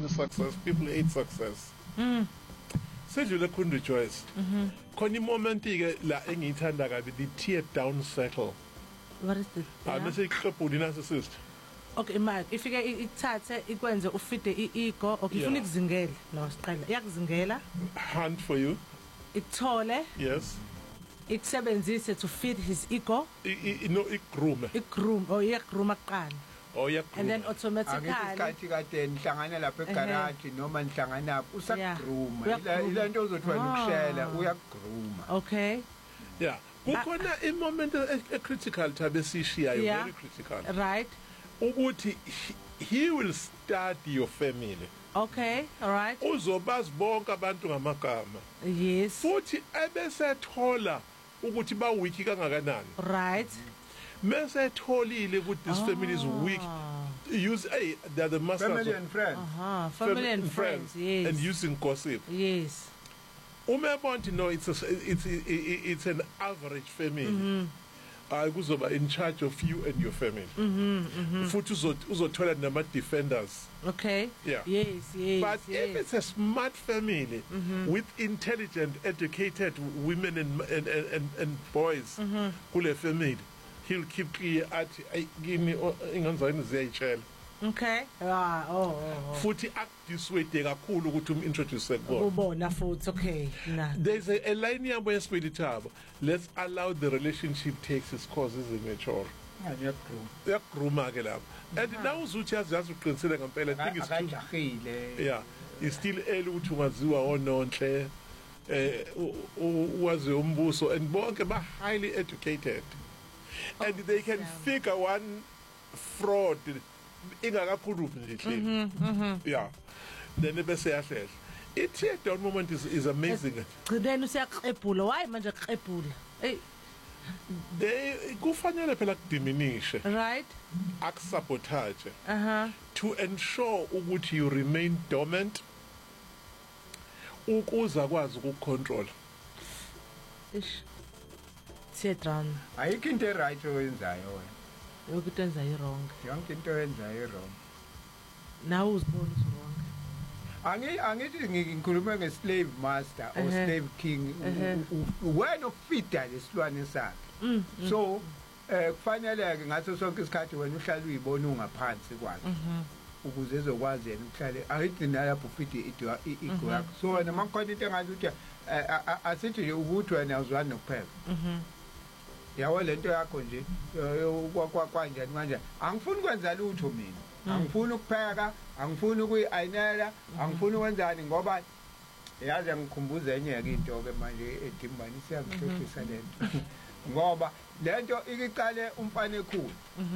ufuna success, people hate success. Sedlule Khundu Joyce. Khona imoment ke la engiyithanda kabi the tear down circle. What is this? Bese iqhubula narcissist. Okay, Mark, ifike ikuthathe ikwenze ufide iego, okay, ifuna ikuzingela no siqala. Iyakuzingela. Hunt for you. Ikuthole. Yes. Ikusebenzise to feed his ego. No, igroom. Igroom, iyagroom aqala. And then automatically akathi kade nihlangana lapha egarage noma nihlangana usagroom ile nto uzothiwa ukushela uyagroom. Okay. Yeah. Kukhona I moment critical tabe sishiyayo, very critical. Right. Ukuthi he will start your family. Okay, all right. Uzobazi bonke abantu ngamagama. Yes. Futhi ebese thola ukuthi ba weak kangakanani. Right. Mase tholile ukuthi this family is weak. Use they're the masters family and friends. Family and friends. Yes. And using gossip. Yes. Want to know it's an average family. Kuzoba in charge of you and your family. Futhi uzothola nama defenders. Okay. Yeah. Yes. But if it's a smart family with intelligent, educated women and boys, kule family, he'll keep clear at give me ingazani ziyayitshela. Okay. Futhi akudissuade kakhulu ukuthi introduce kubona. Ubona futhi okay. There's a line yabo yesibedithabo. Let's allow the relationship takes its course as it mature. Yagroom ke lapho. And now uzuthi yazi uqinisele ngempela I think it's akajahile. Yeah. It's still early ukuthi ungaziwa ononhle wazi umbuso and bonke ba highly educated. And they can figure one fraud ingakakhuluphi nje hleli. Yeah. Then bese yahlela. Tear down moment is amazing. Then usiyaqebhula. Why manje qebhula? Hey. They kufanele phela diminish. Right. Sabotage. To ensure ukuthi you remain dormant. Ukuza kwazi ukucontrol. Ish. Tear down. Ayikho into right oyenzayo wena. Yonke into enzayo wrong. Yonke into oyenzayo wrong. Now uzibona wrong. Angithi ngikhuluma nge-slave master or slave king wena ufida lesilwane sakhe. So kufanele ke ngaso sonke isikhathi wena uhlala uyibona ungaphansi kwakhe ukuze ezokwazi yena ukuhlale ayigcina lapho ufida igo yakho. So wena makukhona into engathi ukuthi asithi nje ukuthi wena uzwana nokupheka. Yawo lento yakho nje kanjani kanjani angifuni ukwenza lutho mina. Angifuni ukupheka, angifuni ukuyiayinela, angifuni ukwenzani ngoba yazi ngikhumbuza enye ke into ke manje edimbani siyangihlohlisa lento. Ngoba lento ikiqale umfana ekhulu.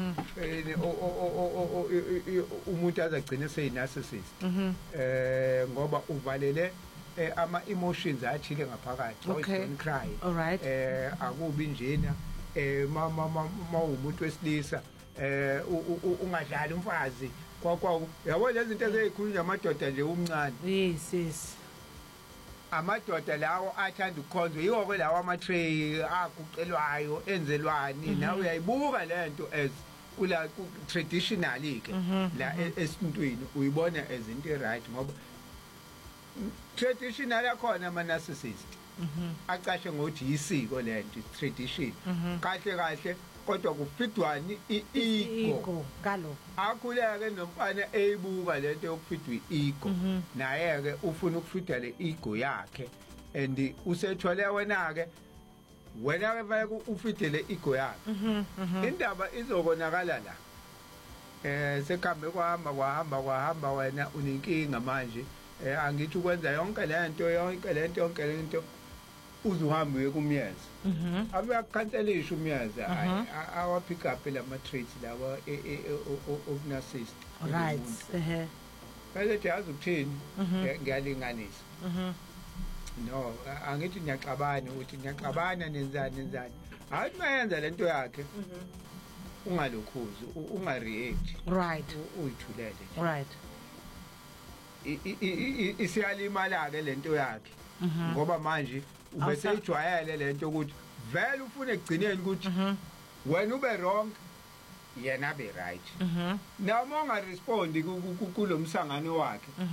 Umuntu azagcina seyinarcissist. Ngoba uvalele ama emotions athile ngaphakathi. Don't cry. All right. Akubi njena ma umuntu wesilisa ungadlali umfazi kwakwa yabo lezi zinto ezikhulunywa amadoda nje umncane. Yes. Amadoda lawo athanda ukukhonzwa yiwo ke lawo amatray aguqelwayo enzelwani nawe uyayibuka lento as kula traditionally ke la esintwini uyibona as into right ngoba traditional yakhona ama narcissist aqashe ngokuthi yisiko lento tradition kahle kodwa kufidwani iego kalo akhuleke nomfana eyibuka lento yokufidwa iego naye ke ufuna ukufida le ego yakhe and usethole wena ke vaya ufidele ego yakhe indaba izobonakala la sekhambe kwahamba wena unenkinga manje angithi ukwenza yonke lento uzuhambe uyekumyeza abe akukhanselisha umyeza awa pick up la traits lawa of narcissist. Right. Bese yazi ukuthini ngiyalinganisa. No angithi ngiyaxabana ukuthi ngiyaxabana nenzani hayi mayenza lento yakhe ungalokhuzi ungareact. Right. Uyithulele. Right. Isiyalimala ke lento yakhe ngoba manje ubese ijwayele lento ukuthi vele ufune egcineni ukuthi wena ube wrong yena be right. Noma unga respond kulomsangano wakhe